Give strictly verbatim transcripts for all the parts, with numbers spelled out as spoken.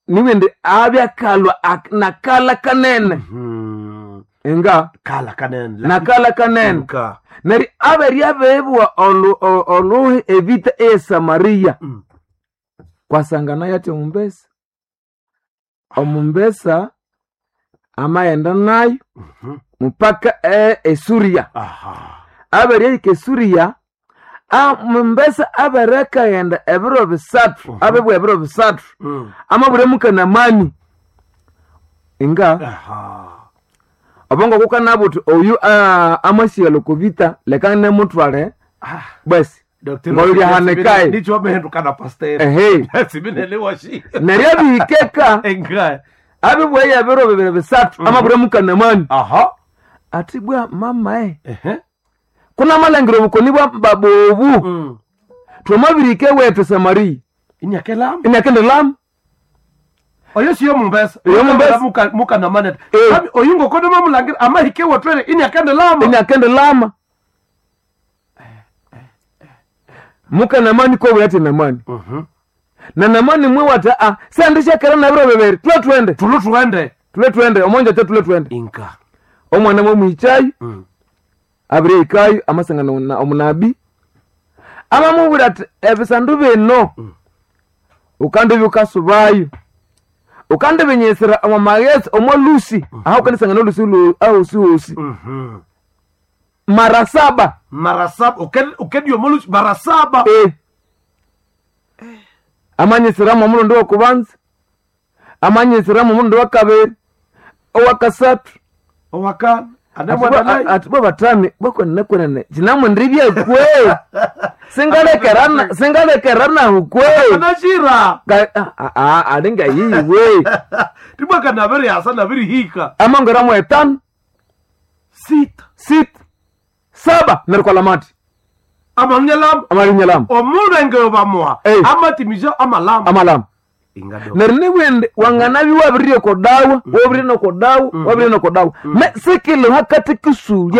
niwende abya kalwa nakala kanene Mhm. enga Kala kanene. nakala kanene Inka. neri aberi abebwa olu olu evita e Samaria Mm. kwasangana yate Mumbesa omumbesa amayenda nayo Mhm. mpaka e Esuria Aha. aberi ke Suria a Mumbesa abereka yenda ebiro bisatu Mhm. abebwa ebiro bisatu Mm. amabure mukanamani inga Aha. obongo kukanabuti oyu uh, amasielo kuvita lekane mutwale Ah. basi Doctor. ngoli hanekai Ndicho wamehendu kana pastor. ehe Sibinelewa shi. nerya bihikeka Enga. abibwe yabiro bibiri bisatu Mhm. amabure mukanamani Aha. ati bwa mama eh Ehe. kuna malangiro bukoni bwa babobu Mm. twamabirike wetu Samaria Inyakelam. inakende lam Oyo siyo Mumbesa. Oyo Mumbesa. muka muka na manet. Eh. Kabi oyungo kodo mamulangira ama hike wotwele inyakende lama. inakende lama mukanamani ko wete namani Mhm. na namani mwe wata a sandisha kera na biro bibiri tule twende Tulu tuende. tule twende omonja te tule twende Inka. omwana mwe mwichayi Mm. abire ikayo amasangana na omunabi amamubura ati ebisandu bino Mm. ukandi bikasubayo ukandi binyesera amamagezi omolusi aho kanisangana olusi lu au si Mhm. mara saba Mara saba ukedi ukedi yomulu mara saba. eh amanyesera mu murundo wokubanza amanyesera mu murundo wakabiri owakasatu Owaka. Adamwa dalai. atibo batami bakone kone jinamwe ndibye kwe singalekerana singalekerana ukwe Anashira. a a adinga yiwe Tibwa kana beri asa na beri hika. amangora mu etano Sita. sit saba nerkolamati Amanyalam. amalinyalam Omurenge obamwa. Eh. Amatimisha amalam. amalam Ingado. nerni wende wanganabi wabirire ko dawa wabirire no ko dawa wabirire no ko dawa me sikile hakati kisulia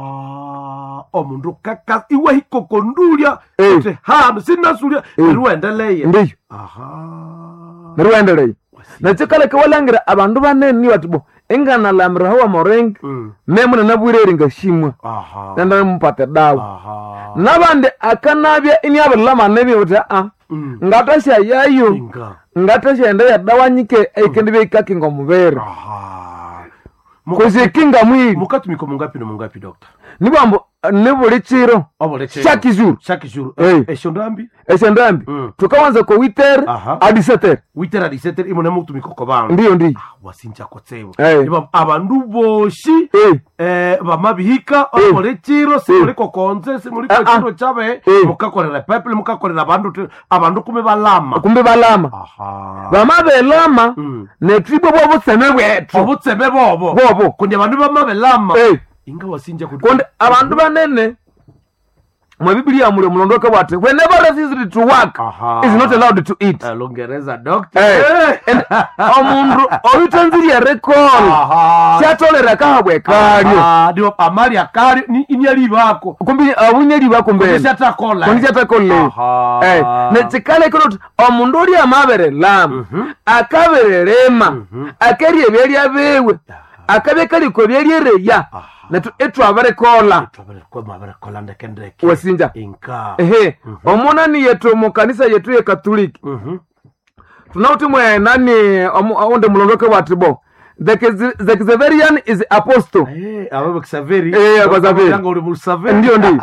Aha. Omundu kaka iwe hiko kondulia. Eh. Ute hanu sina sulia. Iruendeleye. ndiyo Aha. nerwendeleye nakikale kewalangira abandu baneni batibo ingana lamira hawa morengi Mm. memuna nabwireri ngashimwa Aha. nanda mupate dawa Aha. nabandi akanabya ini abalama nebi uta a Mm. ngatasha yayo Inga. ngatasha enda ya dawa nyike eikendi beikaki ngomubere Aha. Muka- kuzikinga mwili Mukatumiko mungapi no mungapi doctor? nibambo nibuli chiro Obole chero. Chaque jour. Chaque jour. Eh. Eshondambi. esendambi Mm. tukawanza ko witer Aha. adi seter Witera diseter imone mutumiko kobanga. ndiyo ndiyo Ah, wasinja kotsebo. Eh. Iba abandu boshi eh eh bamabihika Eh. obole chiro simuli kokonze simuli Ah, ah. kochiro chabe Eh. mukakorera people mukakorera abandu te- abandu kume balama. kumbe balama Aha. bamabelama Mm. netribo bwobutseme bwetu Obutseme bobo. bobo Kunye abandu bamabelama. eh Inga wasinja kudu. konde abandu banene mwe biblia mule mulondoka bwate whenever refused to work Aha. is not allowed to eat Eh, Longereza doctor. Eh. And omundu oyitanziriye recall Aha. kyatolera kahabwe kalyo Ah, ndio amali akali ni inyali bako. kumbi abunyeri bakumbene Kondisha takola. kondisha takolle Aha. eh nekikale kino omundu oli amabere lama Mhm. akabererema Mhm. akerie byalya bewe akabe kaliko byalyereya Aha. netu etwabarekola Tobere kwa mabere kola ndeke ndeke. wasinja Inka. ehe omonani yetu mu kanisa yetu ye katoliki Mhm. tunauti mwe nani omu- onde mulondoke watibo the Kiz- the Xaverian is apostle Eh, ababe kusaveri. Eh, kwa Xaveri. Yango uri musaveri. ndio ndio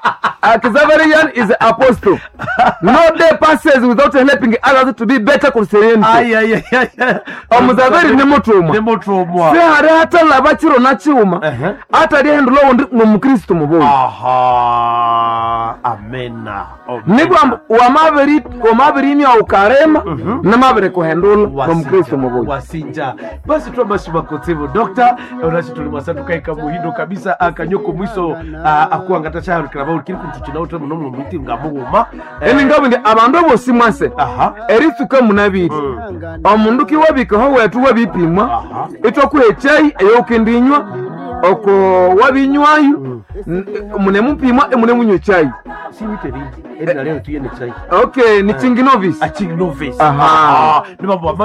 a Xaverian is apostle no day passes without helping others to be better concerning Ay ay ay ay. omuzaveri ni mutumwa Ne mutumwa. se hari hata laba kiro na chiuma Ehe. hata lihendulo wundi ngumukristo muboyi Aha. Amena. nibwa wamabiri wamabiri ni ukarema na mabiri kuhendula ngumukristo muboyi wasinja basi twa mashima kotevo doctor unashi tulimwasa tukaika muhindo kabisa akanyoko mwiso akuangata cha kiraba kiri kuntuchina uto muno mu miti ngamuhuma eni ngabo ndi abantu bose mwase aha erisuka munabiri omundu kiwabika ho wetu wabipimwa Aha. itwa kuhechai eyokindinywa oko wabinywayo mune mupimwa emune munywe chai si witeri eri na leo tuyene chai okay ni chinginovis a ching novice Aha. ni mambo